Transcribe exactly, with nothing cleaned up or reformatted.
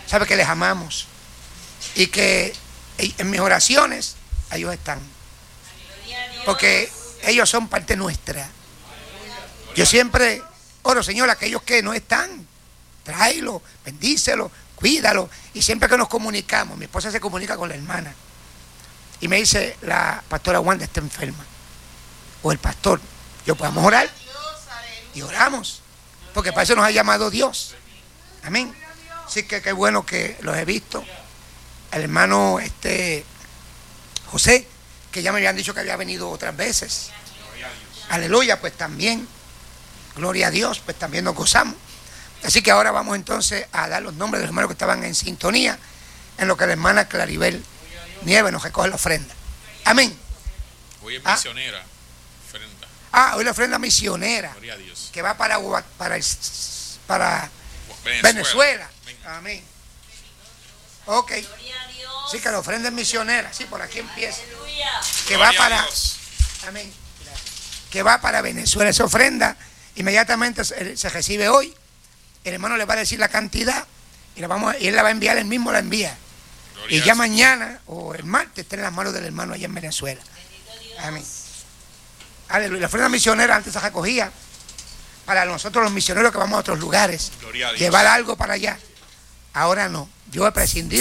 sabe que les amamos y que en mis oraciones ellos están, porque ellos son parte nuestra. Yo siempre oro, Señor, aquellos que no están, tráelo, bendícelo, cuídalo. Y siempre que nos comunicamos, mi esposa se comunica con la hermana y me dice, la pastora Wanda está enferma, o el pastor, yo podemos orar, y oramos, porque para eso nos ha llamado Dios. Amén. Así que qué bueno que los he visto. El hermano este José, que ya me habían dicho que había venido otras veces. Aleluya, pues también, gloria a Dios, pues también nos gozamos. Así que ahora vamos entonces a dar los nombres de los hermanos que estaban en sintonía, en lo que la hermana Claribel Nieves nos recoge la ofrenda. Amén. Hoy es ¿Ah? misionera, ofrenda. Ah, hoy la ofrenda misionera, Gloria a Dios. que va para, para, para Venezuela. Venezuela. Amén. Ok. Sí, que la ofrenda es misionera. Sí, por aquí empieza. Que va para... Amén. Que va para Venezuela. Esa ofrenda inmediatamente se, se recibe hoy. El hermano le va a decir la cantidad y, la vamos, y él la va a enviar, él mismo la envía. Gloria y ya mañana o el martes está en las manos del hermano allá en Venezuela. Amén. Aleluya. La ofrenda misionera antes se recogía para nosotros los misioneros que vamos a otros lugares. Llevar algo para allá. Ahora no. Yo he prescindido.